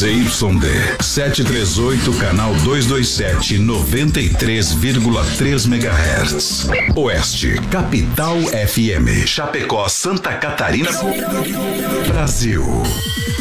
ZYD 738, canal 227, 93,3 MHz. Oeste, Capital FM. Chapecó, Santa Catarina, Brasil.